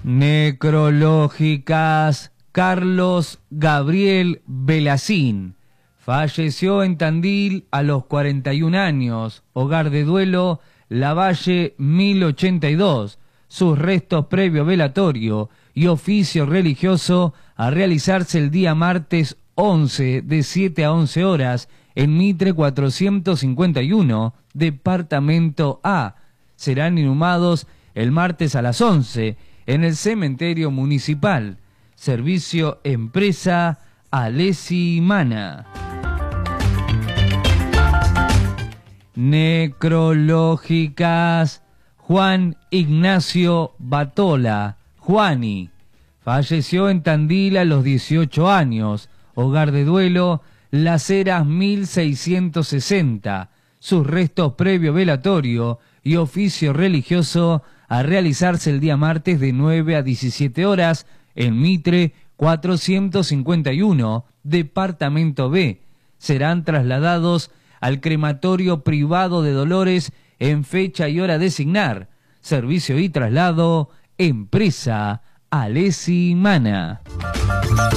Necrológicas. Carlos Gabriel Velacín falleció en Tandil a los 41 años, hogar de duelo, Lavalle 1082. Sus restos previo velatorio y oficio religioso a realizarse el día martes 11 de 7 a 11 horas en Mitre 451, departamento A. Serán inhumados el martes a las 11 en el cementerio municipal. Servicio Empresa Alessi Mana. Necrológicas. Juan Ignacio Batola, Juani, falleció en Tandil a los 18 años, hogar de duelo, Las Heras 1660. Sus restos previo velatorio y oficio religioso a realizarse el día martes de 9 a 17 horas en Mitre 451, departamento B. Serán trasladados al crematorio privado de Dolores en fecha y hora designar. Servicio y traslado, Empresa Alessi Mana.